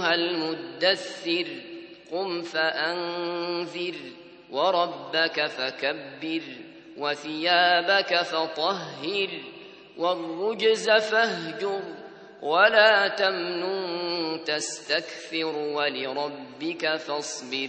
أيها المدثر قم فأنذر وربك فكبر وثيابك فطهر والرجز فاهجر ولا تمنن تستكثر ولربك فاصبر